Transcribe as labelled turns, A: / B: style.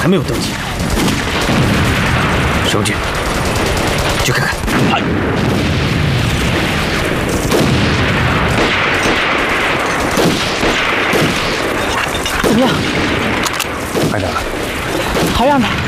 A: 还没有登记。上去，去看看。
B: 怎么样？
A: 快点了。
B: 还让他。